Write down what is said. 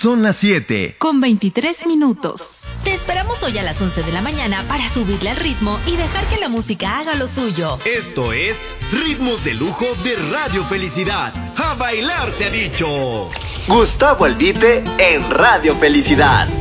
Son las 7:23. Te esperamos hoy a las 11 de la mañana para subirle al ritmo y dejar que la música haga lo suyo. Esto es Ritmos de Lujo de Radio Felicidad. ¡A bailar se ha dicho! Gustavo Albite en Radio Felicidad.